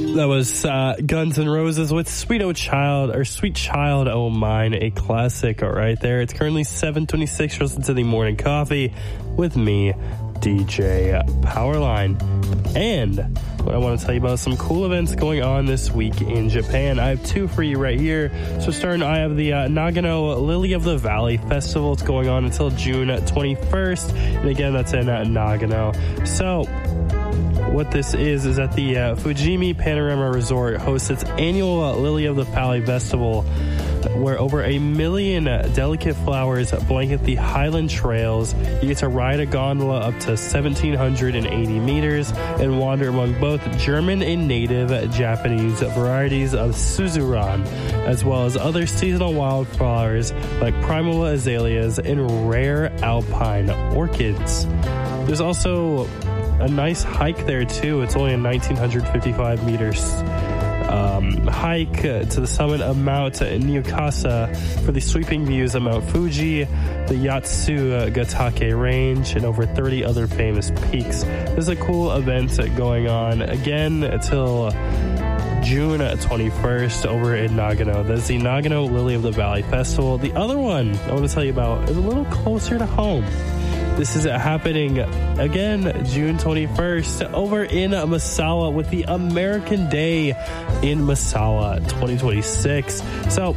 That was Guns N' Roses with Sweet Child O' Mine, a classic right there. It's currently 7:26. Listen to the Morning Coffee with me, DJ Powerline. And what I want to tell you about some cool events going on this week in Japan. I have two for you right here. So starting, I have the Nagano Lily of the Valley Festival. It's going on until June 21st. And again, that's in Nagano. So what this is that the Fujimi Panorama Resort hosts its annual Lily of the Valley Festival, where over 1 million delicate flowers blanket the highland trails. You get to ride a gondola up to 1,780 meters and wander among both German and native Japanese varieties of Suzuran, as well as other seasonal wildflowers like primula azaleas and rare alpine orchids. There's also a nice hike there too. It's only a 1,955 meters hike to the summit of Mount Nyukasa for the sweeping views of Mount Fuji, the Yatsugatake Range, and over 30 other famous peaks. There's a cool event going on again until June 21st over in Nagano. That's the Nagano Lily of the Valley Festival. The other one I want to tell you about is a little closer to home. This is happening again June 21st over in Misawa with the American Day in Misawa 2026. So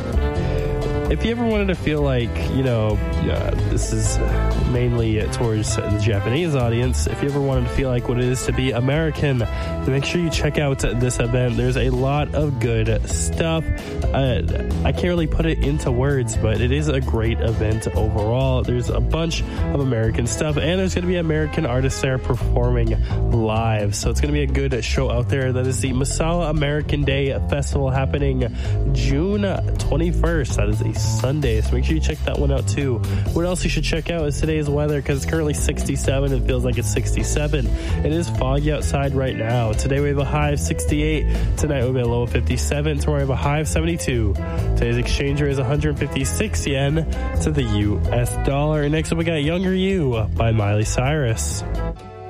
if you ever wanted to feel like, this is mainly towards the Japanese audience, if you ever wanted to feel like what it is to be American, then make sure you check out this event. There's a lot of good stuff. I can't really put it into words, but it is a great event overall. There's a bunch of American stuff, and there's going to be American artists there performing live. So it's going to be a good show out there. That is the Misawa American Day Festival happening June 21st. That is a Sunday, so make sure you check that one out too. What else you should check out is today's weather, because it's currently 67 and feels like it's 67. It is foggy outside right now. Today we have a high of 68. Tonight we'll be a low of 57. Tomorrow we have a high of 72. Today's exchange rate is 156 yen to the US dollar. And next up we got Younger You by Miley Cyrus.